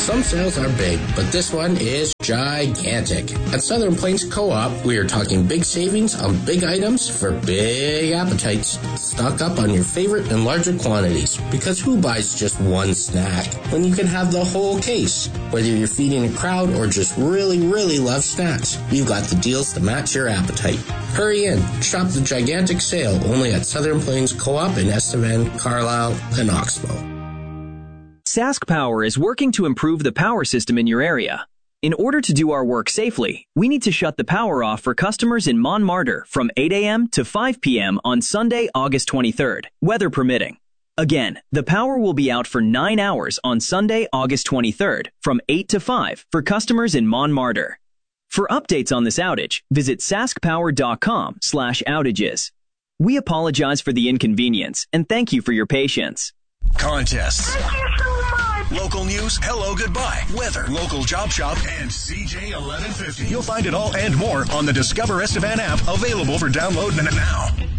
Some sales are big, but this one is gigantic. At Southern Plains Co-op, we are talking big savings on big items for big appetites. Stock up on your favorite in larger quantities, because who buys just one snack when you can have the whole case? Whether you're feeding a crowd or just really love snacks, we've got the deals to match your appetite. Hurry in. Shop the gigantic sale only at Southern Plains Co-op in Estevan, Carlisle, and Oxbow. Sask Power is working to improve the power system in your area. In order to do our work safely, we need to shut the power off for customers in Montmartre from 8 a.m. to 5 p.m. on Sunday, August 23rd, weather permitting. Again, the power will be out for 9 hours on Sunday, August 23rd, from 8 to 5 for customers in Montmartre. For updates on this outage, visit saskpower.com/outages. We apologize for the inconvenience and thank you for your patience. Contests. Thank you so much. Local news, hello, goodbye, weather, local job shop, and CJ 1150. You'll find it all and more on the Discover Estevan app, available for download now.